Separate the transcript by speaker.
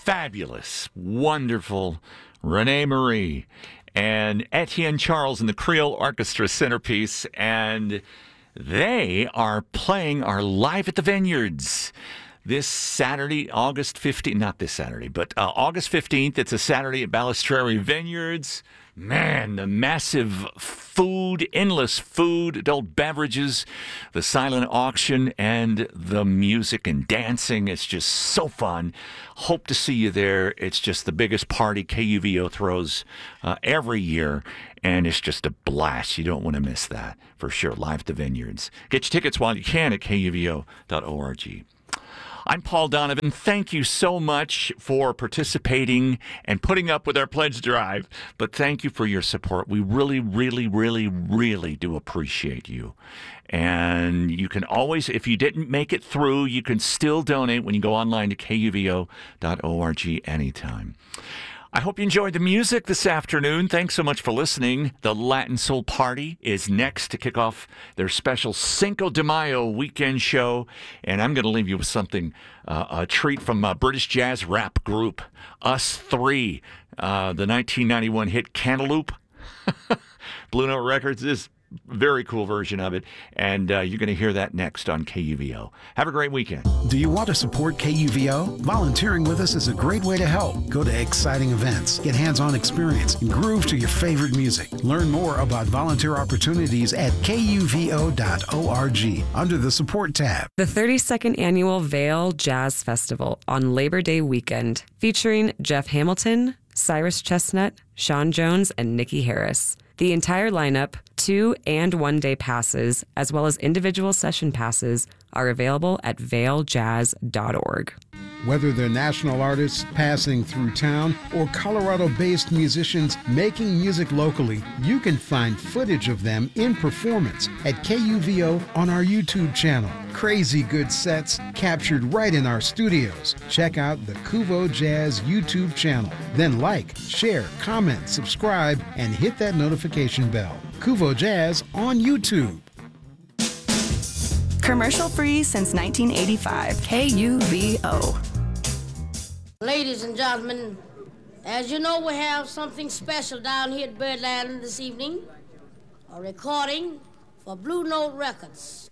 Speaker 1: fabulous, wonderful Renee Marie and Etienne Charles and the Creole Orchestra Centerpiece, and they are playing our Live at the Vineyards this Saturday, August 15th. Not this Saturday, but August 15th. It's a Saturday at Balistrary Vineyards. Man, the massive food, endless food, adult beverages, the silent auction, and the music and dancing. It's just so fun. Hope to see you there. It's just the biggest party KUVO throws every year, and it's just a blast. You don't want to miss that, for sure. Live at the Vineyards. Get your tickets while you can at kuvo.org. I'm Paul Donovan. Thank you so much for participating and putting up with our pledge drive. But thank you for your support. We really, really, really, really do appreciate you. And you can always, if you didn't make it through, you can still donate when you go online to kuvo.org anytime. I hope you enjoyed the music this afternoon. Thanks so much for listening. The Latin Soul Party is next to kick off their special Cinco de Mayo weekend show. And I'm going to leave you with something, a treat from a British jazz rap group, Us Three. The 1991 hit Cantaloupe. Blue Note Records is a very cool version of it. And you're going to hear that next on KUVO. Have a great weekend.
Speaker 2: Do you want to support KUVO? Volunteering with us is a great way to help. Go to exciting events, get hands-on experience, and groove to your favorite music. Learn more about volunteer opportunities at kuvo.org under the Support tab.
Speaker 3: The 32nd Annual Vail Jazz Festival on Labor Day weekend, featuring Jeff Hamilton, Cyrus Chestnut, Sean Jones, and Nikki Harris. The entire lineup, 2- and 1-day passes, as well as individual session passes, are available at vailjazz.org.
Speaker 2: Whether they're national artists passing through town or Colorado-based musicians making music locally, you can find footage of them in performance at KUVO on our YouTube channel. Crazy good sets captured right in our studios. Check out the Kuvo Jazz YouTube channel. Then like, share, comment, subscribe, and hit that notification bell. Kuvo Jazz on YouTube.
Speaker 4: Commercial free since 1985.
Speaker 3: KUVO.
Speaker 5: Ladies and gentlemen, as you know, we have something special down here at Birdland this evening. A recording for Blue Note Records.